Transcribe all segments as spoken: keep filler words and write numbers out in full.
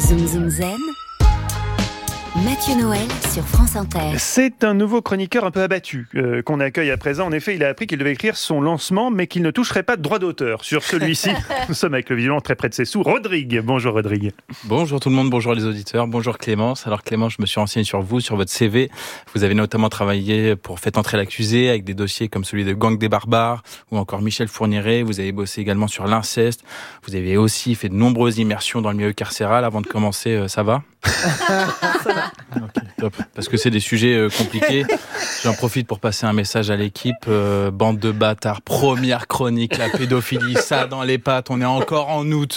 Zoom Zoom Zen, Mathieu Noël sur France Inter. C'est un nouveau chroniqueur un peu abattu euh, qu'on accueille à présent. En effet, il a appris qu'il devait écrire son lancement, mais qu'il ne toucherait pas de droit d'auteur sur celui-ci. Nous sommes avec le vivant très près de ses sous. Rodrigue, bonjour Rodrigue. Bonjour tout le monde, bonjour les auditeurs, bonjour Clémence. Alors Clémence, je me suis renseigné sur vous, sur votre C V. Vous avez notamment travaillé pour Faites entrer l'accusé avec des dossiers comme celui de Gang des barbares ou encore Michel Fourniret. Vous avez bossé également sur l'inceste. Vous avez aussi fait de nombreuses immersions dans le milieu carcéral. Avant de commencer, euh, ça va ? Okay, top. Parce que c'est des sujets euh, compliqués. J'en profite pour passer un message à l'équipe. Euh, bande de bâtards, première chronique, la pédophilie, ça dans les pattes. On est encore en août.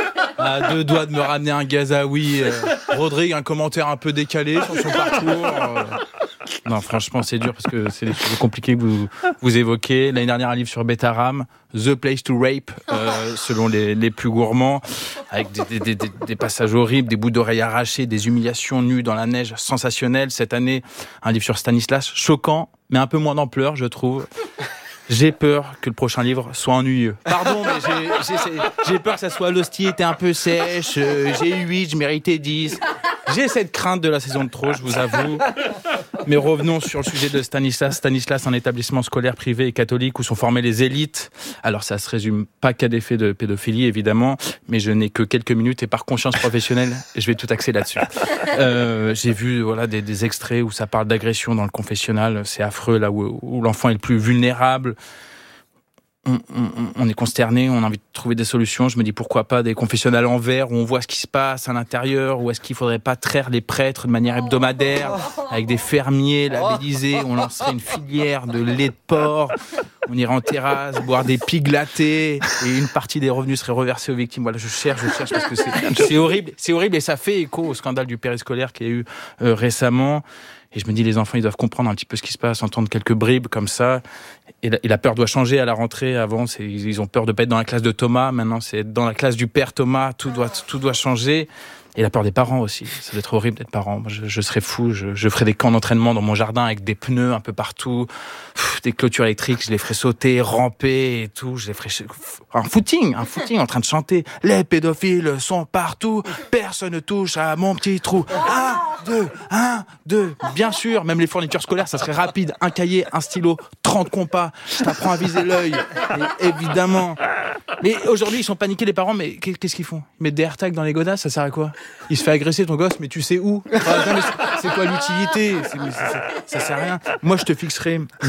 À deux doigts de me ramener un Gazaoui. Euh, Rodrigue, un commentaire un peu décalé sur son parcours. Euh... Non, franchement, c'est dur parce que c'est des sujets compliqués que vous, vous évoquez. L'année dernière, un livre sur Betaram, The Place to Rape, euh, selon les, les plus gourmands, avec des, des, des, des passages horribles, des bouts d'oreilles arrachées, des humiliations nues dans la neige sensationnelles. Cette année, un livre sur Stanislas, choquant, mais un peu moins d'ampleur, je trouve. J'ai peur que le prochain livre soit ennuyeux. Pardon, mais j'ai, j'ai, j'ai peur que ça soit l'hostie était un peu sèche. Euh, j'ai eu huit, je méritais dix. J'ai cette crainte de la saison de trop, je vous avoue. Mais revenons sur le sujet de Stanislas. Stanislas, un établissement scolaire privé et catholique où sont formées les élites. Alors ça se résume pas qu'à des faits de pédophilie, évidemment, mais je n'ai que quelques minutes et par conscience professionnelle, je vais tout axer là-dessus. Euh, j'ai vu voilà des, des extraits où ça parle d'agression dans le confessionnal. C'est affreux, là où, où l'enfant est le plus vulnérable. On, on, on est consterné, on a envie de trouver des solutions. Je me dis pourquoi pas des confessionnals en verre où on voit ce qui se passe à l'intérieur, ou est-ce qu'il faudrait pas traire les prêtres de manière hebdomadaire avec des fermiers labellisés, on lancerait une filière de lait de porc, on irait en terrasse boire des pig lattés et une partie des revenus serait reversée aux victimes. Voilà, je cherche, je cherche parce que c'est, c'est horrible, c'est horrible et ça fait écho au scandale du périscolaire qu'il y a eu euh, récemment. Et je me dis, les enfants, ils doivent comprendre un petit peu ce qui se passe, entendre quelques bribes comme ça. Et la, et la peur doit changer à la rentrée. Avant, c'est, ils ont peur de pas être dans la classe de Thomas. Maintenant, c'est être dans la classe du père Thomas. Tout doit, tout doit changer. Et la peur des parents aussi. Ça doit être horrible d'être parent. Moi, je, je serais fou. Je, je ferais des camps d'entraînement dans mon jardin avec des pneus un peu partout. Pff, des clôtures électriques. Je les ferais sauter, ramper et tout. Je les ferais un footing, un footing en train de chanter. Les pédophiles sont partout. Personne ne touche à mon petit trou. Un, deux, un, deux. Bien sûr, même les fournitures scolaires, ça serait rapide. Un cahier, un stylo, trente compas. Je t'apprends à viser l'œil. Et évidemment. Mais aujourd'hui, ils sont paniqués, les parents. Mais qu'est-ce qu'ils font ? Ils mettent des AirTags dans les godasses, ça sert à quoi ? Il se fait agresser ton gosse, mais tu sais où ? Ah, non, mais c'est, c'est quoi l'utilité ? c'est, c'est, ça sert à rien. Moi, je te fixerai